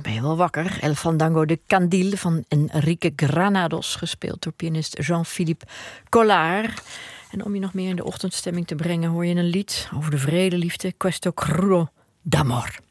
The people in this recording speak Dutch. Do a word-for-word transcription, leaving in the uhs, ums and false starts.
ben je wel wakker. El Fandango de Candil van Enrique Granados, gespeeld door pianist Jean-Philippe Collard. En om je nog meer in de ochtendstemming te brengen, hoor je een lied over de vredeliefde, Questo Crudo d'Amor.